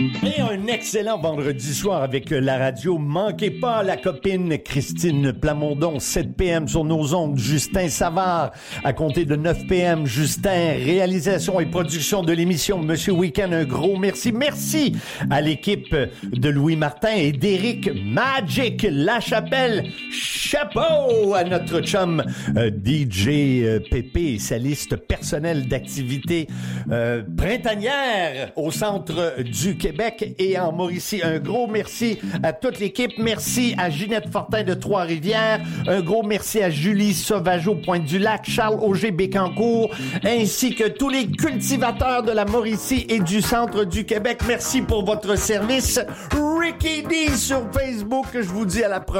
Et un excellent vendredi soir avec la radio. Manquez pas la copine Christine Plamondon, 7 p.m. sur nos ondes. Justin Savard, à compter de 9 p.m. Justin, réalisation et production de l'émission Monsieur Week-end, un gros merci. Merci à l'équipe de Louis Martin et d'Éric Magic Lachapelle. Chapeau à notre chum DJ Pépé, sa liste personnelle d'activités printanières au centre du Québec et en Mauricie. Un gros merci à toute l'équipe. Merci à Ginette Fortin de Trois-Rivières. Un gros merci à Julie Sauvageau, Pointe-du-Lac, Charles Auger Bécancourt, ainsi que tous les cultivateurs de la Mauricie et du centre du Québec. Merci pour votre service. Ricky D sur Facebook. Je vous dis à la prochaine.